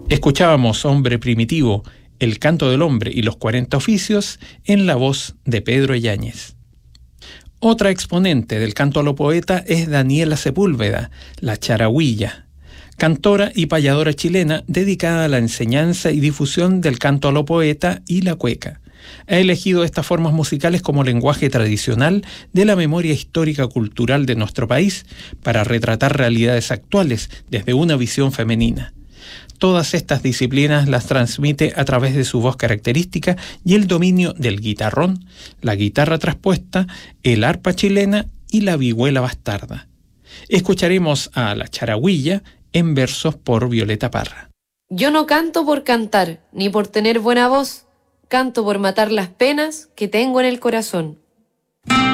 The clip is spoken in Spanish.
Escuchábamos Hombre Primitivo, El Canto del Hombre y los 40 Oficios en la voz de Pedro Yáñez. Otra exponente del canto a lo poeta es Daniela Sepúlveda, la charagüilla, cantora y payadora chilena dedicada a la enseñanza y difusión del canto a lo poeta y la cueca. Ha elegido estas formas musicales como lenguaje tradicional de la memoria histórica cultural de nuestro país para retratar realidades actuales desde una visión femenina. Todas estas disciplinas las transmite a través de su voz característica y el dominio del guitarrón, la guitarra traspuesta, el arpa chilena y la vihuela bastarda. Escucharemos a la charagüilla en versos por Violeta Parra. Yo no canto por cantar, ni por tener buena voz, canto por matar las penas que tengo en el corazón.